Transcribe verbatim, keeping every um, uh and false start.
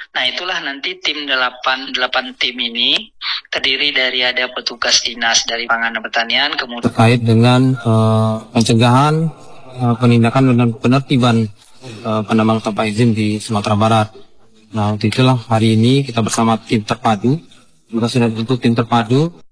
Nah, itulah nanti tim delapan, delapan tim ini terdiri dari ada petugas dinas dari pangan dan pertanian, kemudian terkait dengan uh, pencegahan, uh, penindakan dan penertiban uh, penambang tanpa izin di Sumatera Barat. Nah, untuk itulah hari ini kita bersama tim terpadu, kita sudah bentuk tim terpadu.